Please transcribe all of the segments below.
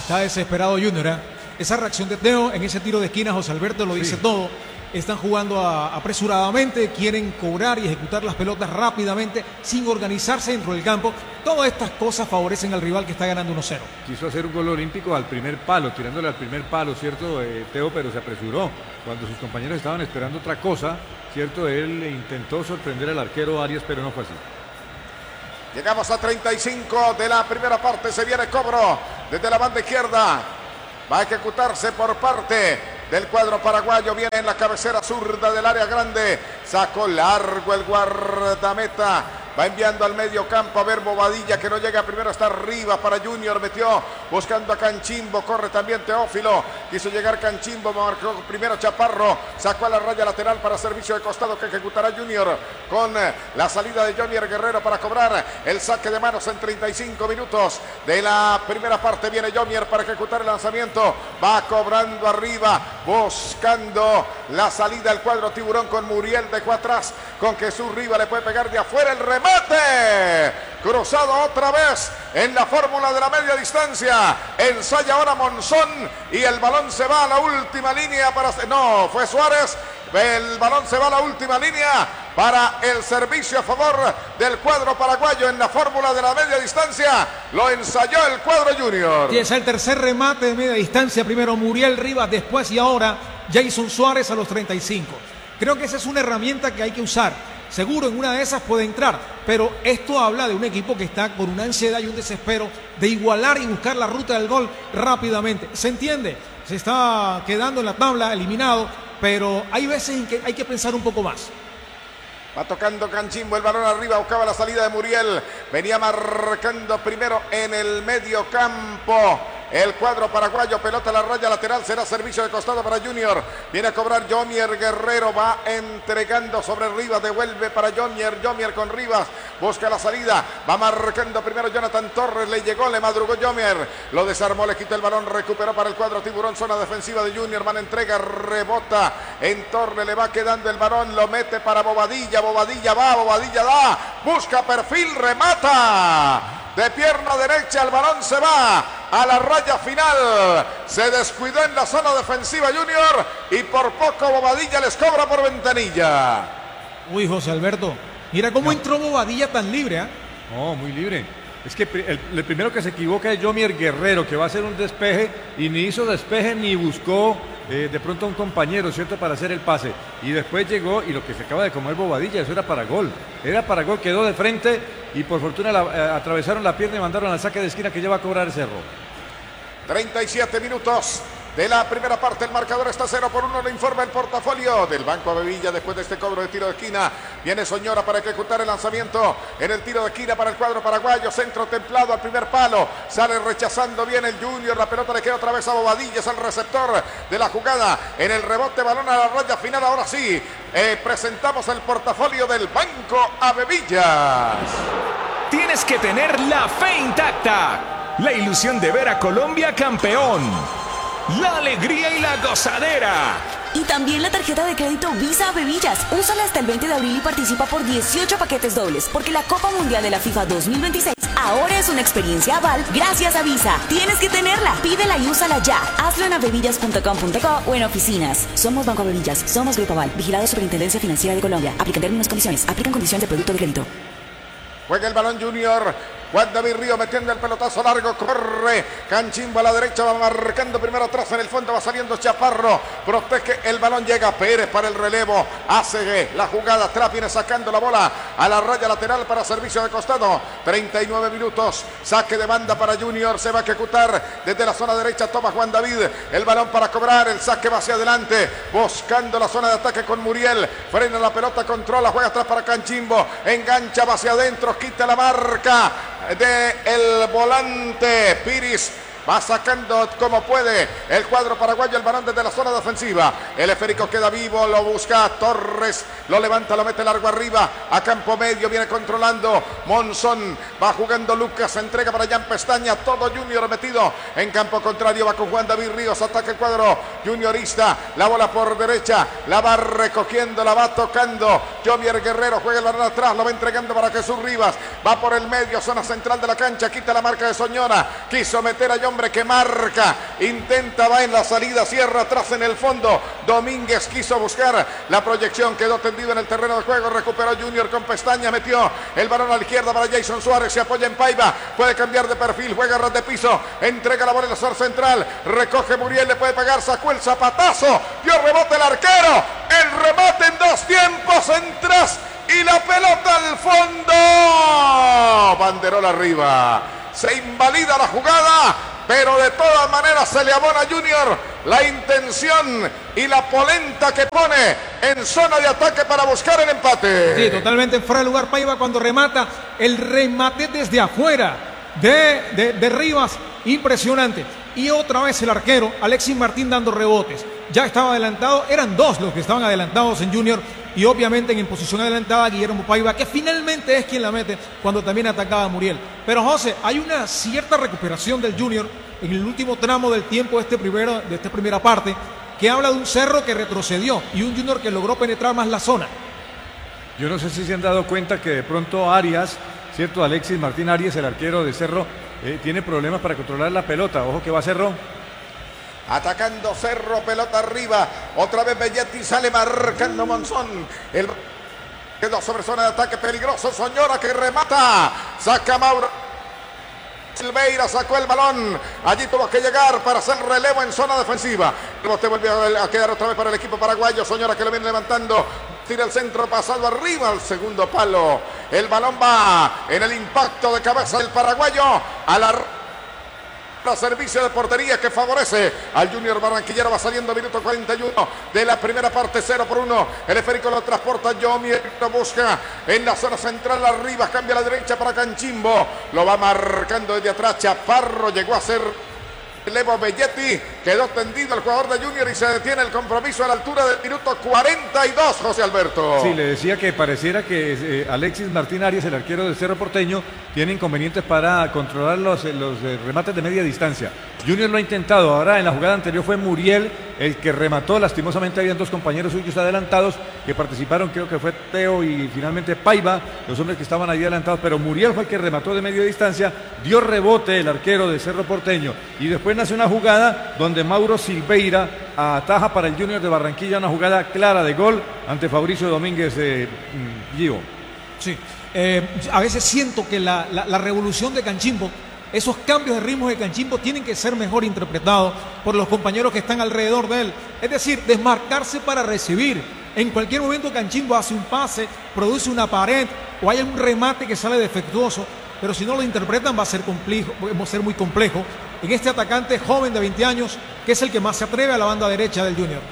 Está desesperado Junior, ¿eh? Esa reacción de Teo en ese tiro de esquina, José Alberto lo dice todo. Están jugando apresuradamente, quieren cobrar y ejecutar las pelotas rápidamente, sin organizarse dentro del campo. Todas estas cosas favorecen al rival que está ganando 1-0. Quiso hacer un gol olímpico al primer palo, tirándole al primer palo, ¿cierto, Teo? Pero se apresuró. Cuando sus compañeros estaban esperando otra cosa, ¿cierto? Él intentó sorprender al arquero Arias, pero no fue así. Llegamos a 35 de la primera parte, se viene cobro desde la banda izquierda. Va a ejecutarse por parte del cuadro paraguayo, viene en la cabecera zurda del área grande, sacó largo el guardameta, va enviando al medio campo a ver Bobadilla que no llega primero, está arriba para Junior, metió buscando a Canchimbo, corre también Teófilo, quiso llegar Canchimbo, marcó primero Chaparro, sacó a la raya lateral para servicio de costado que ejecutará Junior con la salida de Jomier Guerrero para cobrar el saque de manos en 35 minutos de la primera parte. Viene Jomier para ejecutar el lanzamiento, va cobrando arriba, buscando la salida del cuadro tiburón con Muriel, dejó atrás con Jesús Riva, le puede pegar de afuera el remate, cruzado otra vez en la fórmula de la media distancia, ensaya ahora Monzón y el balón se va a la última línea para... No, fue Suárez, el balón se va a la última línea para el servicio a favor del cuadro paraguayo en la fórmula de la media distancia, lo ensayó el cuadro Junior. Y es el tercer remate de media distancia, primero Muriel Rivas, después y ahora Jason Suárez a los 35. Creo que esa es una herramienta que hay que usar. Seguro en una de esas puede entrar, pero esto habla de un equipo que está con una ansiedad y un desespero de igualar y buscar la ruta del gol rápidamente. ¿Se entiende? Se está quedando en la tabla, eliminado, pero hay veces en que hay que pensar un poco más. Va tocando Canchimbo, el balón arriba, buscaba la salida de Muriel, venía marcando primero en el medio campo el cuadro paraguayo, pelota a la raya lateral, será servicio de costado para Junior, viene a cobrar Jomier Guerrero, va entregando sobre Rivas, devuelve para Jomier con Rivas, busca la salida, va marcando primero Jonathan Torres, le llegó, le madrugó Jomier, lo desarmó, le quitó el balón, recuperó para el cuadro tiburón, zona defensiva de Junior, van entrega, rebota en Torres, le va quedando el balón, lo mete para Bobadilla, Bobadilla va, Bobadilla da, busca perfil, remata. De pierna derecha el balón se va a la raya final. Se descuidó en la zona defensiva Junior y por poco Bobadilla les cobra por ventanilla. Uy, José Alberto, mira cómo entró Bobadilla tan libre, ¿eh? No, muy libre. Es que el primero que se equivoca es Jomier Guerrero, que va a hacer un despeje y ni hizo despeje ni buscó de pronto a un compañero, ¿cierto?, para hacer el pase. Y después llegó y lo que se acaba de comer Bobadilla, eso era para gol. Era para gol, quedó de frente y por fortuna atravesaron la pierna y mandaron al saque de esquina que lleva a cobrar Cerro. 37 minutos de la primera parte, el marcador está 0-1, le informa el portafolio del Banco Avevilla después de este cobro de tiro de esquina. Viene Soñora para ejecutar el lanzamiento en el tiro de esquina para el cuadro paraguayo, centro templado al primer palo, sale rechazando bien el Junior, la pelota le queda otra vez a Bobadilla, es el receptor de la jugada, en el rebote, balón a la raya final, ahora sí, presentamos el portafolio del Banco Avevillas. Tienes que tener la fe intacta, la ilusión de ver a Colombia campeón, la alegría y la gozadera. Y también la tarjeta de crédito Visa Avevillas. Úsala hasta el 20 de abril y participa por 18 paquetes dobles, porque la Copa Mundial de la FIFA 2026 ahora es una experiencia aval gracias a Visa. Tienes que tenerla. Pídela y úsala ya. Hazlo en avevillas.com.co o en oficinas. Somos Banco Avevillas. Somos Grupo Aval. Vigilado Superintendencia Financiera de Colombia. Aplican términos y condiciones. Aplican condiciones de producto de crédito. Juega el balón Junior. Juan David Río metiendo el pelotazo largo, corre Canchimbo a la derecha, va marcando primero atrás, en el fondo va saliendo Chaparro, protege el balón, llega Pérez para el relevo, hace la jugada atrás, viene sacando la bola a la raya lateral para servicio de costado. 39 minutos, saque de banda para Junior, se va a ejecutar desde la zona derecha, toma Juan David, el balón para cobrar, el saque va hacia adelante, buscando la zona de ataque con Muriel, frena la pelota, controla, juega atrás para Canchimbo, engancha, va hacia adentro, quita la marca de el volante Piris, va sacando como puede el cuadro paraguayo el balón desde la zona defensiva, el esférico queda vivo, lo busca Torres, lo levanta, lo mete largo arriba, a campo medio, viene controlando Monzón, va jugando Lucas, entrega para Jan Pestaña, todo Junior metido en campo contrario, va con Juan David Ríos, ataca el cuadro juniorista, la bola por derecha, la va recogiendo, la va tocando Jomier Guerrero, juega el balón atrás, lo va entregando para Jesús Rivas, va por el medio, zona central de la cancha, quita la marca de Soñora, quiso meter a John hombre que marca, intenta, va en la salida, cierra atrás en el fondo. Domínguez quiso buscar la proyección, quedó tendido en el terreno de juego, recuperó Junior con pestaña, metió el balón a la izquierda para Jason Suárez, se apoya en Paiva, puede cambiar de perfil, juega ras de piso, entrega la bola en la zona central, recoge Muriel, le puede pegar, sacó el zapatazo, dio rebote el arquero, el remate en dos tiempos, en tres, y la pelota al fondo. Banderola arriba. Se invalida la jugada, pero de todas maneras se le abona a Junior la intención y la polenta que pone en zona de ataque para buscar el empate. Sí, totalmente fuera de lugar Paiva cuando remata. El remate desde afuera de Rivas, impresionante. Y otra vez el arquero Alexis Martín dando rebotes. Ya estaba adelantado, eran dos los que estaban adelantados en Junior. Y obviamente en posición adelantada Guillermo Paiva, que finalmente es quien la mete cuando también atacaba a Muriel. Pero José, hay una cierta recuperación del Junior en el último tramo del tiempo de esta primera parte, que habla de un Cerro que retrocedió y un Junior que logró penetrar más la zona. Yo no sé si se han dado cuenta que de pronto Arias, ¿cierto? Alexis Martín Arias, el arquero de Cerro, tiene problemas para controlar la pelota. Ojo que va Cerro. Atacando Cerro, pelota arriba. Otra vez Belletti sale marcando Monzón. Quedó sobre zona de ataque peligroso. Soñora que remata. Saca Mauro Silveira, sacó el balón. Allí tuvo que llegar para hacer relevo en zona defensiva. Te vuelve a quedar otra vez para el equipo paraguayo. Soñora que lo viene levantando. Tira el centro pasado arriba al segundo palo. El balón va en el impacto de cabeza del paraguayo a la servicio de portería que favorece al Junior Barranquillero. Va saliendo minuto 41 de la primera parte, 0-1. El esférico lo transporta Yomier, lo busca en la zona central arriba, cambia a la derecha para Canchimbo, lo va marcando desde atrás. Chaparro llegó a ser Levo Belletti, quedó tendido el jugador de Junior y se detiene el compromiso a la altura del minuto 42, José Alberto. Sí, le decía que pareciera que Alexis Martín Arias, el arquero del Cerro Porteño, tiene inconvenientes para controlar los remates de media distancia. Junior lo ha intentado, ahora en la jugada anterior fue Muriel el que remató, lastimosamente habían dos compañeros suyos adelantados que participaron, creo que fue Teo y finalmente Paiva, los hombres que estaban ahí adelantados, pero Muriel fue el que remató de media distancia, dio rebote el arquero de Cerro Porteño y después nace una jugada donde Mauro Silveira ataja para el Junior de Barranquilla, una jugada clara de gol ante Fabricio Domínguez Gio. Sí, a veces siento que la revolución de Canchimbo, esos cambios de ritmos de Canchimbo tienen que ser mejor interpretados por los compañeros que están alrededor de él. Es decir, desmarcarse para recibir. En cualquier momento Canchimbo hace un pase, produce una pared o hay un remate que sale defectuoso, pero si no lo interpretan va a ser muy complejo en este atacante joven de 20 años, que es el que más se atreve a la banda derecha del Junior.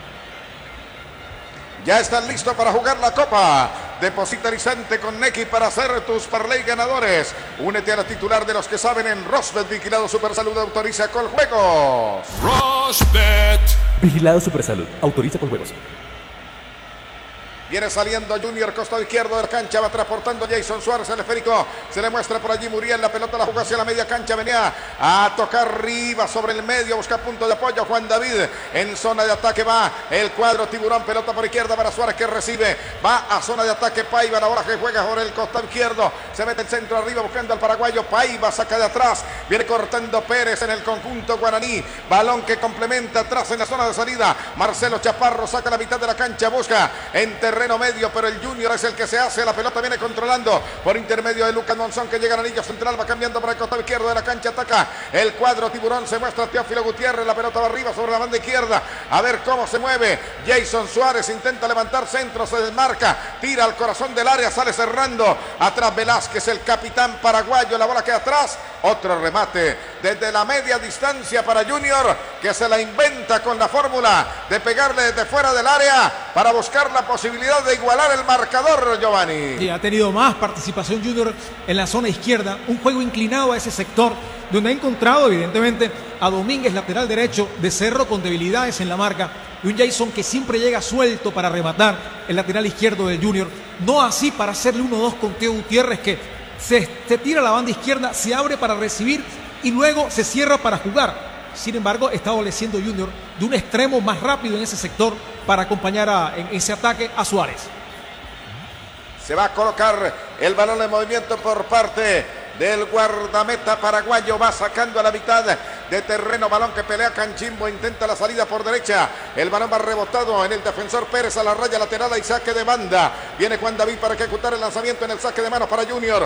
Ya están listos para jugar la Copa. Depositarizante con Nequi para hacer tus parlay ganadores. Únete a la titular de los que saben en Rosbet. Vigilado Supersalud, autoriza con juegos. Rosbet. Vigilado Supersalud, autoriza con juegos. Viene saliendo Junior, costado izquierdo de la cancha, va transportando Jason Suárez, el esférico, se le muestra por allí Muriel, la pelota la jugó hacia la media cancha, venía a tocar arriba sobre el medio, busca punto de apoyo, Juan David, en zona de ataque va el cuadro Tiburón, pelota por izquierda para Suárez que recibe, va a zona de ataque Paiva, la bola que juega sobre el costado izquierdo, se mete el centro arriba buscando al paraguayo, Paiva saca de atrás, viene cortando Pérez en el conjunto guaraní, balón que complementa atrás en la zona de salida, Marcelo Chaparro saca la mitad de la cancha, busca en terreno medio, pero el Junior es el que se hace, la pelota viene controlando por intermedio de Lucas Monzón que llega al anillo central, va cambiando para el costado izquierdo de la cancha, ataca el cuadro Tiburón, se muestra Teófilo Gutiérrez, la pelota va arriba sobre la banda izquierda, a ver cómo se mueve, Jason Suárez intenta levantar centro, se desmarca, tira al corazón del área, sale cerrando, atrás Velázquez, el capitán paraguayo, la bola queda atrás, otro remate desde la media distancia para Junior, que se la inventa con la fórmula de pegarle desde fuera del área para buscar la posibilidad de igualar el marcador, Giovanni. Sí, ha tenido más participación Junior en la zona izquierda, un juego inclinado a ese sector, donde ha encontrado evidentemente a Domínguez, lateral derecho de Cerro, con debilidades en la marca, y un Jason que siempre llega suelto para rematar el lateral izquierdo del Junior, no así para hacerle 1-2 con Teo Gutiérrez, que se tira a la banda izquierda, se abre para recibir y luego se cierra para jugar. Sin embargo, está adoleciendo Junior de un extremo más rápido en ese sector para acompañar en ese ataque a Suárez. Se va a colocar el balón en movimiento por parte del guardameta paraguayo, va sacando a la mitad de terreno. Balón que pelea Canchimbo, intenta la salida por derecha. El balón va rebotado en el defensor Pérez a la raya lateral y saque de banda. Viene Juan David para ejecutar el lanzamiento en el saque de manos para Junior.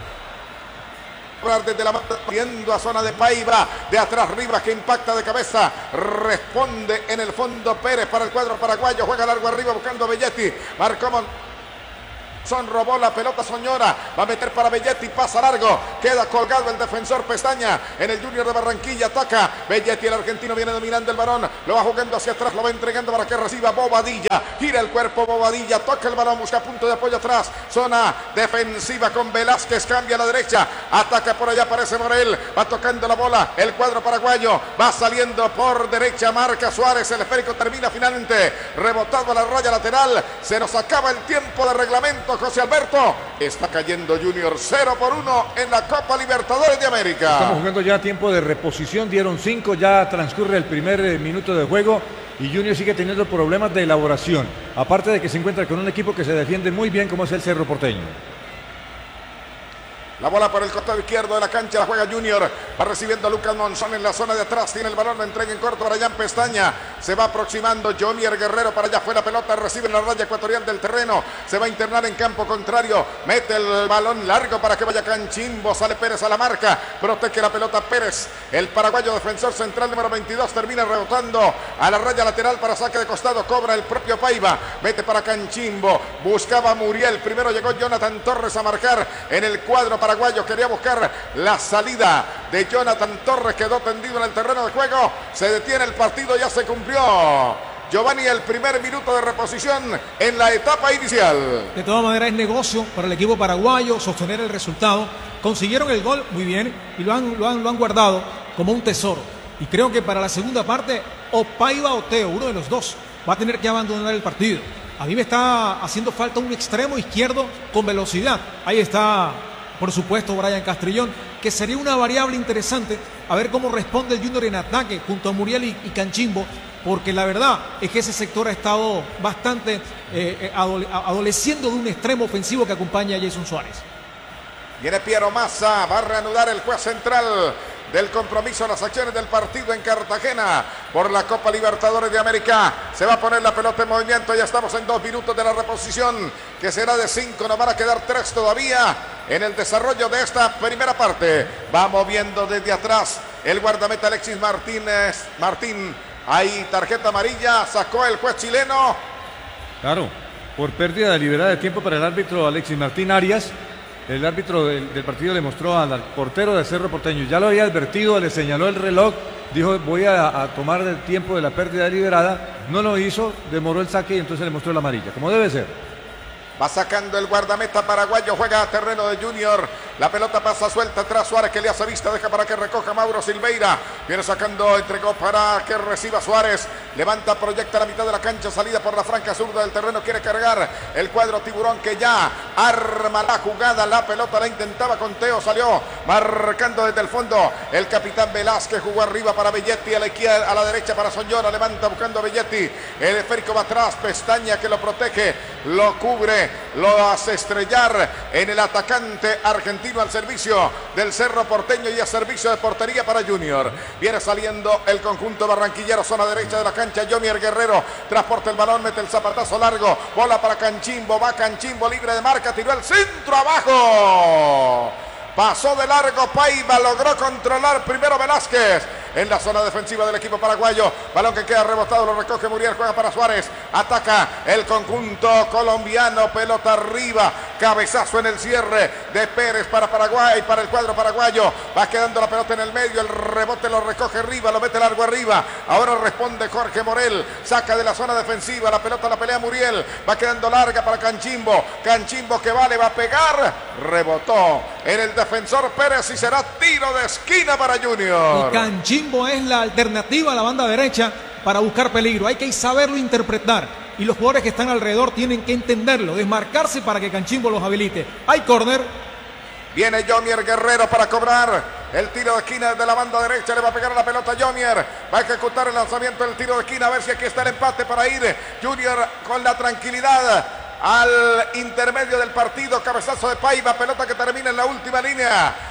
Desde la banda, viendo a zona de Paiva, de atrás Rivas que impacta de cabeza, responde en el fondo Pérez para el cuadro paraguayo, juega largo arriba buscando a Belletti, marcó robó la pelota Soñora, va a meter para Belletti, pasa largo, queda colgado el defensor Pestaña en el Junior de Barranquilla, ataca Belletti, el argentino viene dominando el balón, lo va jugando hacia atrás, lo va entregando para que reciba Bobadilla, gira el cuerpo Bobadilla, toca el balón, busca punto de apoyo atrás, zona defensiva con Velázquez, cambia a la derecha, ataca por allá, aparece Morel, va tocando la bola, el cuadro paraguayo, va saliendo por derecha, marca Suárez, el esférico termina finalmente, rebotado a la raya lateral, se nos acaba el tiempo de reglamento, José Alberto, está cayendo Junior 0-1 en la Copa Libertadores de América. Estamos jugando ya tiempo de reposición, dieron 5, ya transcurre el primer minuto de juego y Junior sigue teniendo problemas de elaboración, aparte de que se encuentra con un equipo que se defiende muy bien como es el Cerro Porteño. La bola por el costado izquierdo de la cancha, la juega Junior, va recibiendo a Lucas Monzón en la zona de atrás, tiene el balón, lo entrega en corto para Jan Pestaña, se va aproximando Jomier Guerrero para allá, fue la pelota, recibe en la raya ecuatorial del terreno, se va a internar en campo contrario, mete el balón largo para que vaya Canchimbo, sale Pérez a la marca, protege la pelota Pérez, el paraguayo defensor central número 22 termina rebotando a la raya lateral para saque de costado, cobra el propio Paiva, mete para Canchimbo, buscaba a Muriel, primero llegó Jonathan Torres a marcar en el cuadro paraguayo, quería buscar la salida de Jonathan Torres, quedó tendido en el terreno de juego, se detiene el partido, ya se cumplió, Giovanni, el primer minuto de reposición en la etapa inicial. De todas maneras es negocio para el equipo paraguayo sostener el resultado, consiguieron el gol muy bien y lo han guardado como un tesoro, y creo que para la segunda parte o Paiva o Teo, uno de los dos va a tener que abandonar el partido. A mí me está haciendo falta un extremo izquierdo con velocidad, ahí está por supuesto Brian Castrillón, que sería una variable interesante a ver cómo responde el Junior en ataque junto a Muriel y Canchimbo, porque la verdad es que ese sector ha estado bastante adoleciendo de un extremo ofensivo que acompaña a Jason Suárez. Viene Piero Massa, va a reanudar el juez central del compromiso a las acciones del partido en Cartagena por la Copa Libertadores de América. Se va a poner la pelota en movimiento, ya estamos en 2 minutos de la reposición, que será de 5, nos van a quedar 3 todavía en el desarrollo de esta primera parte. Va moviendo desde atrás el guardameta Alexis Martín, ahí tarjeta amarilla, sacó el juez chileno. Claro, por pérdida deliberada de tiempo para el árbitro Alexis Martín Arias. El árbitro del partido le mostró al portero de Cerro Porteño, ya lo había advertido, le señaló el reloj, dijo voy a tomar el tiempo de la pérdida deliberada, no lo hizo, demoró el saque y entonces le mostró la amarilla, como debe ser. Va sacando el guardameta paraguayo, juega a terreno de Junior, la pelota pasa suelta atrás, Suárez que le hace vista, deja para que recoja Mauro Silveira, viene sacando, entregó para que reciba Suárez, levanta, proyecta la mitad de la cancha, salida por la franca zurda del terreno, quiere cargar el cuadro tiburón que ya arma la jugada, la pelota la intentaba con Teo, salió marcando desde el fondo el capitán Velázquez, jugó arriba para Belletti, a la izquierda, a la derecha para Soñora, levanta buscando a Belletti, el esférico va atrás, Pestaña que lo protege, lo cubre, lo hace estrellar en el atacante argentino al servicio del Cerro Porteño y a servicio de portería para Junior. Viene saliendo el conjunto barranquillero, zona derecha de la cancha, Jomier Guerrero transporta el balón, mete el zapatazo largo, bola para Canchimbo, va Canchimbo libre de marca, tiró el centro abajo. Pasó de largo Paiva, logró controlar primero Velázquez en la zona defensiva del equipo paraguayo. Balón que queda rebotado, lo recoge Muriel, juega para Suárez. Ataca el conjunto colombiano, pelota arriba, cabezazo en el cierre de Pérez para Paraguay, para el cuadro paraguayo. Va quedando la pelota en el medio, el rebote lo recoge arriba, lo mete largo arriba. Ahora responde Jorge Morel, saca de la zona defensiva, la pelota la pelea Muriel. Va quedando larga para Canchimbo. Canchimbo que vale, va a pegar. Rebotó en el defensor Pérez y será tiro de esquina para Junior. Y Canchimbo es la alternativa a la banda derecha para buscar peligro. Hay que saberlo interpretar y los jugadores que están alrededor tienen que entenderlo, desmarcarse para que Canchimbo los habilite. Hay córner. Viene Jomier Guerrero para cobrar el tiro de esquina de la banda derecha, le va a pegar a la pelota Jomier, va a ejecutar el lanzamiento del tiro de esquina, a ver si aquí está el empate para ir Junior con la tranquilidad al intermedio del partido. Cabezazo de Paiva, pelota que termina en la última línea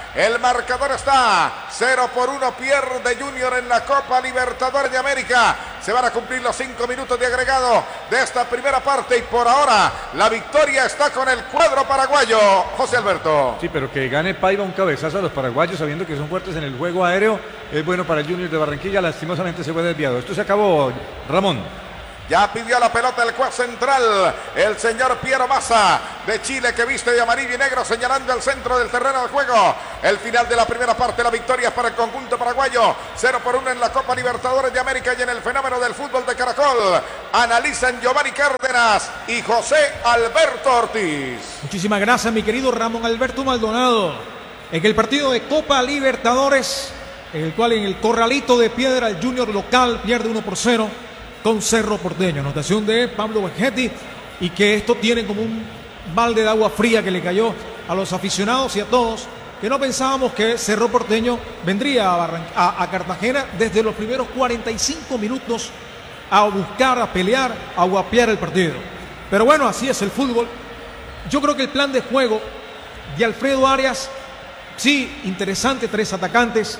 El marcador está 0-1, pierde Junior en la Copa Libertadores de América. Se van a cumplir los 5 minutos de agregado de esta primera parte y por ahora la victoria está con el cuadro paraguayo. José Alberto. Sí, pero que gane Paiva un cabezazo a los paraguayos sabiendo que son fuertes en el juego aéreo es bueno para el Junior de Barranquilla. Lastimosamente se fue desviado. Esto se acabó, Ramón. Ya pidió la pelota el juez central, el señor Piero Massa de Chile, que viste de amarillo y negro, señalando el centro del terreno de juego. El final de la primera parte, la victoria es para el conjunto paraguayo. 0-1 en la Copa Libertadores de América y en el fenómeno del fútbol de Caracol. Analizan Giovanni Cárdenas y José Alberto Ortiz. Muchísimas gracias, mi querido Ramón Alberto Maldonado. En el partido de Copa Libertadores, en el cual en el Corralito de Piedra el Junior local pierde 1-0 con Cerro Porteño. Anotación de Pablo Vegetti, y que esto tiene como un balde de agua fría que le cayó a los aficionados y a todos, que no pensábamos que Cerro Porteño vendría a Cartagena desde los primeros 45 minutos a buscar, a pelear, a guapear el partido. Pero bueno, así es el fútbol. Yo creo que el plan de juego de Alfredo Arias, sí, interesante, 3 atacantes,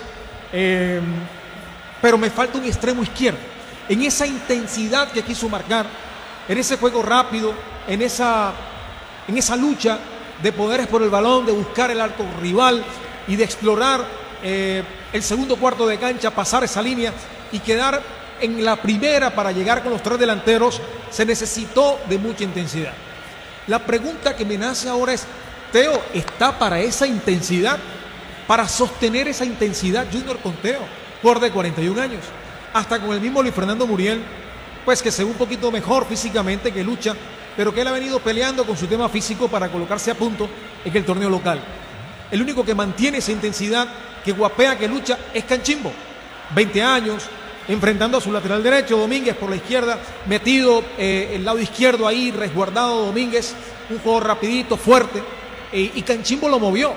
pero me falta un extremo izquierdo. En esa intensidad que quiso marcar, en ese juego rápido, en esa lucha de poderes por el balón, de buscar el arco rival y de explorar el segundo cuarto de cancha, pasar esa línea y quedar en la primera para llegar con los 3 delanteros, se necesitó de mucha intensidad. La pregunta que me nace ahora es, ¿Teo está para esa intensidad? Para sostener esa intensidad Junior con Teo, jugador de 41 años. Hasta con el mismo Luis Fernando Muriel, pues que se ve un poquito mejor físicamente, que lucha, pero que él ha venido peleando con su tema físico para colocarse a punto en el torneo local. El único que mantiene esa intensidad, que guapea, que lucha, es Canchimbo. 20 años, enfrentando a su lateral derecho, Domínguez por la izquierda, metido el lado izquierdo ahí, resguardado Domínguez, un juego rapidito, fuerte, y Canchimbo lo movió,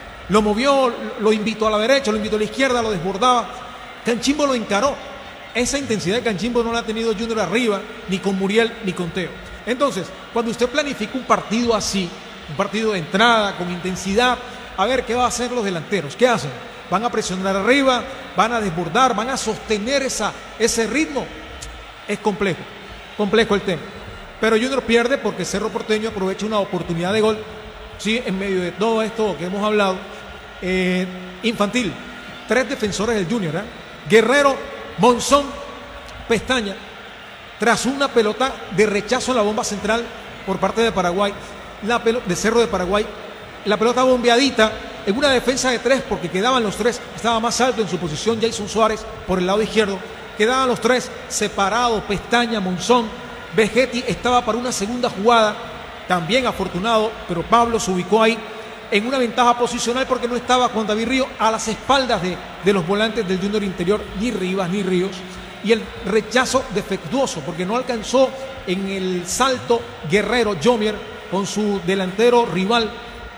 lo invitó a la derecha, lo invitó a la izquierda, lo desbordaba. Canchimbo lo encaró. Esa intensidad de Canchimbo no la ha tenido Junior arriba, ni con Muriel, ni con Teo. Entonces, cuando usted planifica un partido así, un partido de entrada, con intensidad, a ver, ¿qué van a hacer los delanteros? ¿Qué hacen? ¿Van a presionar arriba? ¿Van a desbordar? ¿Van a sostener ese ritmo? Es complejo el tema. Pero Junior pierde porque Cerro Porteño aprovecha una oportunidad de gol, ¿sí? En medio de todo esto que hemos hablado. Infantil, 3 defensores del Junior, ¿eh? Guerrero, Monzón, Pestaña, tras una pelota de rechazo en la bomba central por parte de Paraguay, de Cerro de Paraguay, la pelota bombeadita en una defensa de 3 porque quedaban los 3, estaba más alto en su posición Jason Suárez por el lado izquierdo, quedaban los 3 separados, Pestaña, Monzón, Vegetti estaba para una segunda jugada, también afortunado, pero Pablo se ubicó ahí en una ventaja posicional porque no estaba Juan David Ríos a las espaldas de los volantes del Junior interior, ni Rivas ni Ríos, y el rechazo defectuoso porque no alcanzó en el salto Guerrero Jomier con su delantero rival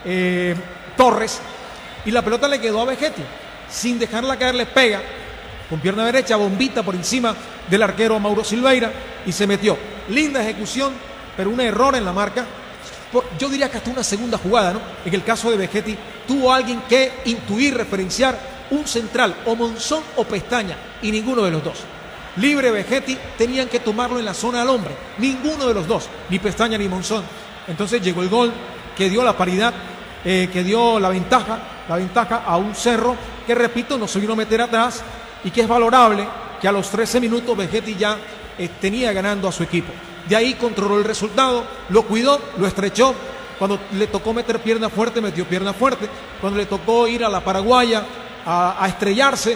Torres, y la pelota le quedó a Vegetti, sin dejarla caer le pega con pierna derecha, bombita por encima del arquero Mauro Silveira y se metió. Linda ejecución, pero un error en la marca. Yo diría que hasta una segunda jugada, ¿no? En el caso de Vegetti, tuvo alguien que intuir, referenciar un central, o Monzón o Pestaña, y ninguno de los dos. Libre Vegetti, tenían que tomarlo en la zona al hombre, ninguno de los dos, ni Pestaña ni Monzón. Entonces llegó el gol que dio la paridad, que dio la ventaja a un Cerro que, repito, no se vino a meter atrás y que es valorable que a los 13 minutos Vegetti ya tenía ganando a su equipo. De ahí controló el resultado, lo cuidó, lo estrechó. Cuando le tocó meter pierna fuerte, metió pierna fuerte. Cuando le tocó ir a la paraguaya a estrellarse,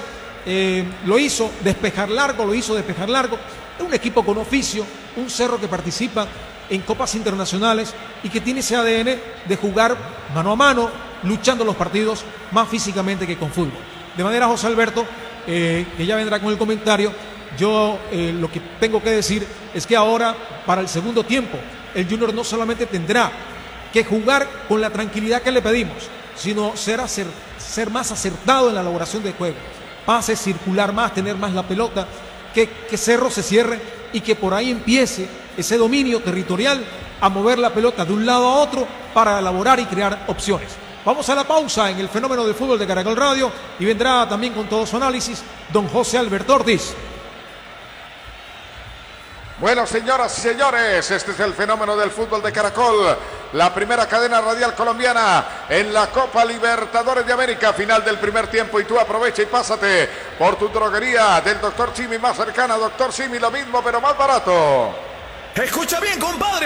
lo hizo despejar largo. Es un equipo con oficio, un Cerro que participa en copas internacionales y que tiene ese ADN de jugar mano a mano, luchando los partidos más físicamente que con fútbol. De manera, José Alberto, que ya vendrá con el comentario, yo lo que tengo que decir es que ahora, para el segundo tiempo, el Junior no solamente tendrá que jugar con la tranquilidad que le pedimos, sino ser más acertado en la elaboración del juego. Pases, circular más, tener más la pelota, que Cerro se cierre y que por ahí empiece ese dominio territorial a mover la pelota de un lado a otro para elaborar y crear opciones. Vamos a la pausa en el fenómeno del fútbol de Caracol Radio y vendrá también con todo su análisis don José Alberto Ortiz. Bueno, señoras y señores, este es el fenómeno del fútbol de Caracol, la primera cadena radial colombiana en la Copa Libertadores de América, final del primer tiempo, y tú aprovecha y pásate por tu droguería del Dr. Simi más cercana. Dr. Simi, lo mismo pero más barato. Escucha bien, compadre.